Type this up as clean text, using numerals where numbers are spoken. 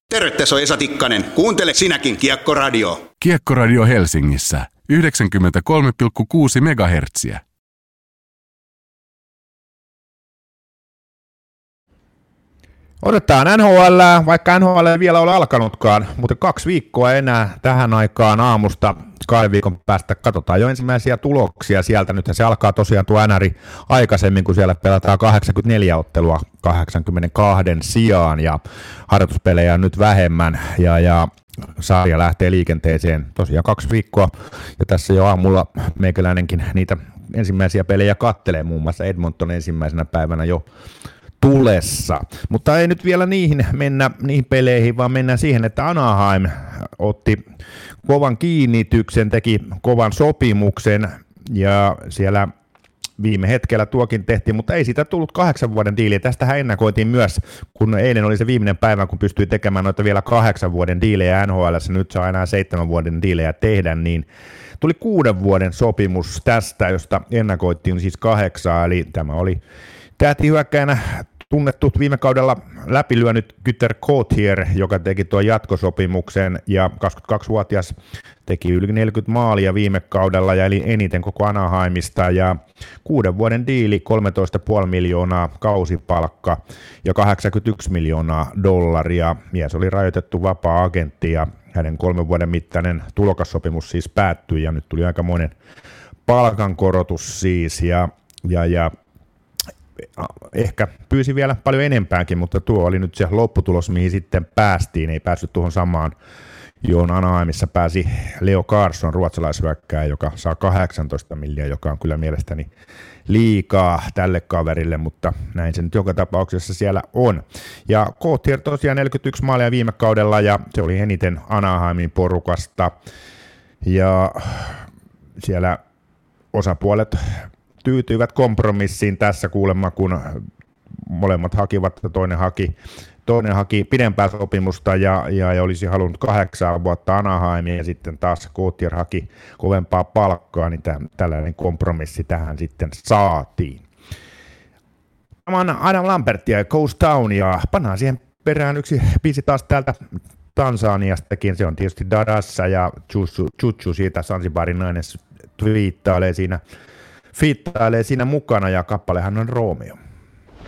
Terve, tässä on Esa Tikkanen. Kuuntele sinäkin Kiekko-radio. Kiekko-radio Helsingissä 93,6 MHz. Otetaan NHL, vaikka NHL ei vielä ole alkanutkaan, mutta 2 viikkoa enää tähän aikaan aamusta 2 viikon päästä. Katsotaan jo ensimmäisiä tuloksia sieltä. Nythän se alkaa tosiaan tuo NR aikaisemmin, kun siellä pelataan 84 ottelua 82 sijaan ja harjoituspelejä on nyt vähemmän ja sarja lähtee liikenteeseen tosiaan 2 viikkoa ja tässä jo aamulla meikäläinenkin niitä ensimmäisiä pelejä kattelee, muun muassa Edmonton ensimmäisenä päivänä jo tulessa, mutta ei nyt vielä niihin peleihin, vaan mennään siihen, että Anaheim otti kovan kiinnityksen, teki kovan sopimuksen ja siellä viime hetkellä tuokin tehtiin, mutta ei siitä tullut 8 vuoden diiliä. Tästähän ennakoitiin myös, kun eilen oli se viimeinen päivä, kun pystyi tekemään noita vielä 8 vuoden diilejä NHL:ssä, nyt saa enää 7 vuoden diilejä tehdä, niin tuli 6 vuoden sopimus tästä, josta ennakoitiin siis 8, eli tämä oli tähtihyökkäjänä tunnettu viime kaudella läpilyönyt Güter Gauthier, joka teki tuon jatkosopimuksen ja 22-vuotias teki yli 40 maalia viime kaudella ja eli eniten koko Anaheimista ja 6 vuoden diili, 13,5 miljoonaa kausipalkka ja $81 miljoonaa. Mies oli rajoitettu vapaa-agentti ja hänen 3 vuoden mittainen tulokassopimus siis päättyi ja nyt tuli aikamoinen palkankorotus siis ja ehkä pyysi vielä paljon enempäänkin, mutta tuo oli nyt se lopputulos, mihin sitten päästiin. Ei päässyt tuohon samaan, johon Anaheimissa pääsi Leo Carlsson, ruotsalaishyökkääjä, joka saa 18 miljoonaa, joka on kyllä mielestäni liikaa tälle kaverille, mutta näin se nyt joka tapauksessa siellä on. Ja Gauthier tosiaan 41 maalia viime kaudella, ja se oli eniten Anaheimin porukasta, ja siellä osapuolet tyytyivät kompromissiin tässä kuulemma, kun molemmat hakivat, toinen haki pidempää sopimusta ja olisi halunnut 8 vuotta Anaheimia ja sitten taas Gauthier haki kovempaa palkkaa, niin tällainen kompromissi tähän sitten saatiin. Tämä on Adam Lambertia ja Ghost Town ja pannaan siihen perään yksi biisi taas täältä Tansaniastakin, se on tietysti Dadassa ja Chuchu siitä Zanzibarin nainen fiittailee siinä mukana ja kappalehan on Romeo.